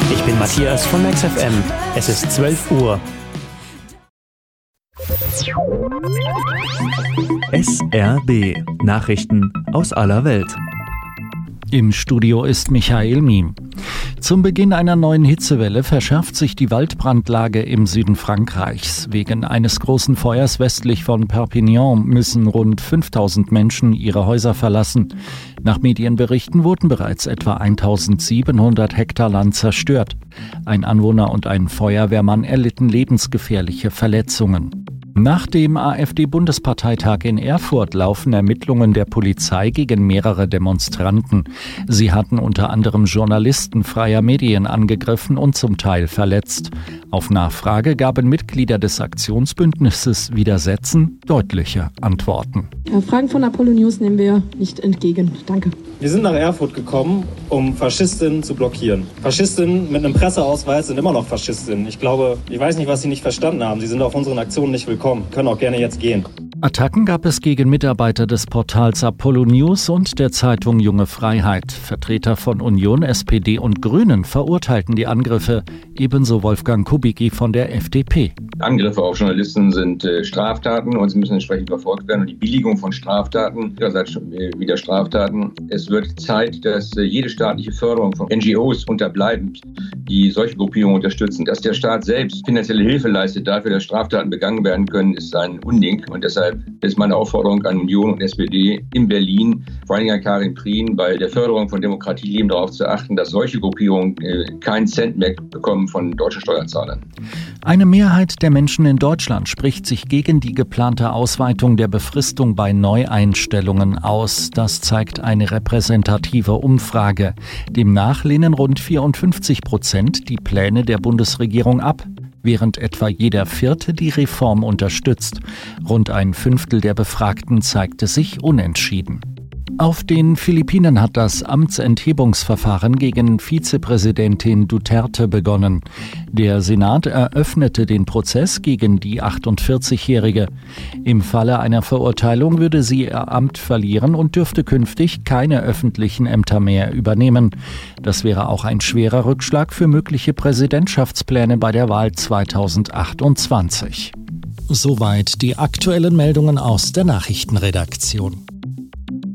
Ich bin Matthias von Max FM. Es ist 12 Uhr. SRB Nachrichten aus aller Welt. Im Studio ist Michael Miem. Zum Beginn einer neuen Hitzewelle verschärft sich die Waldbrandlage im Süden Frankreichs. Wegen eines großen Feuers westlich von Perpignan müssen rund 5000 Menschen ihre Häuser verlassen. Nach Medienberichten wurden bereits etwa 1700 Hektar Land zerstört. Ein Anwohner und ein Feuerwehrmann erlitten lebensgefährliche Verletzungen. Nach dem AfD-Bundesparteitag in Erfurt laufen Ermittlungen der Polizei gegen mehrere Demonstranten. Sie hatten unter anderem Journalisten freier Medien angegriffen und zum Teil verletzt. Auf Nachfrage gaben Mitglieder des Aktionsbündnisses Widersetzen deutliche Antworten. Fragen von Apollo News nehmen wir nicht entgegen. Danke. Wir sind nach Erfurt gekommen, um Faschistinnen zu blockieren. Faschistinnen mit einem Presseausweis sind immer noch Faschistinnen. Ich weiß nicht, was sie nicht verstanden haben. Sie sind auf unseren Aktionen nicht willkommen. Können auch gerne jetzt gehen. Attacken gab es gegen Mitarbeiter des Portals Apollo News und der Zeitung Junge Freiheit. Vertreter von Union, SPD und Grünen verurteilten die Angriffe, ebenso Wolfgang Kubicki von der FDP. Angriffe auf Journalisten sind Straftaten und sie müssen entsprechend verfolgt werden. Und die Billigung von Straftaten, ihrerseits wieder Straftaten. Es wird Zeit, dass jede staatliche Förderung von NGOs unterbleibt, die solche Gruppierungen unterstützen. Dass der Staat selbst finanzielle Hilfe leistet dafür, dass Straftaten begangen werden können, ist ein Unding. Und deshalb ist meine Aufforderung an Union und SPD in Berlin, vor allem an Karin Prien, bei der Förderung von Demokratie eben darauf zu achten, dass solche Gruppierungen keinen Cent mehr bekommen von deutschen Steuerzahlern. Eine Mehrheit der Menschen in Deutschland spricht sich gegen die geplante Ausweitung der Befristung bei Neueinstellungen aus. Das zeigt eine repräsentative Umfrage. Demnach lehnen rund 54% die Pläne der Bundesregierung ab, während etwa jeder Vierte die Reform unterstützt. Rund ein Fünftel der Befragten zeigte sich unentschieden. Auf den Philippinen hat das Amtsenthebungsverfahren gegen Vizepräsidentin Duterte begonnen. Der Senat eröffnete den Prozess gegen die 48-Jährige. Im Falle einer Verurteilung würde sie ihr Amt verlieren und dürfte künftig keine öffentlichen Ämter mehr übernehmen. Das wäre auch ein schwerer Rückschlag für mögliche Präsidentschaftspläne bei der Wahl 2028. Soweit die aktuellen Meldungen aus der Nachrichtenredaktion.